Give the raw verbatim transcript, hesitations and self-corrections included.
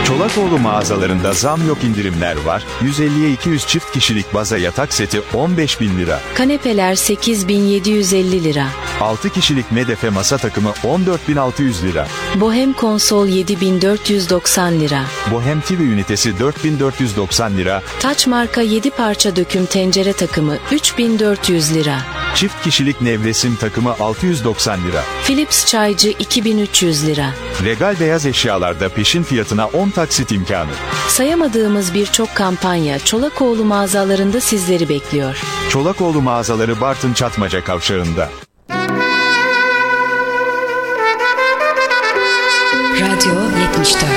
Çolakoğlu mağazalarında zam yok, indirimler var. yüz elliye iki yüz çift kişilik baza yatak seti on beş bin lira. Kanepeler sekiz bin yedi yüz elli lira. altı kişilik medefe masa takımı on dört bin altı yüz lira. Bohem konsol yedi bin dört yüz doksan lira. Bohem T V ünitesi dört bin dört yüz doksan lira. Taç marka yedi parça döküm tencere takımı üç bin dört yüz lira. Çift kişilik nevresim takımı altı yüz doksan lira. Philips çaycı iki bin üç yüz lira. Regal beyaz eşyalarda peşin fiyatına on taksit imkanı. Sayamadığımız birçok kampanya Çolakoğlu mağazalarında sizleri bekliyor. Çolakoğlu mağazaları Bartın Çatmaca Kavşağı'nda. Radyo yetmiş dört.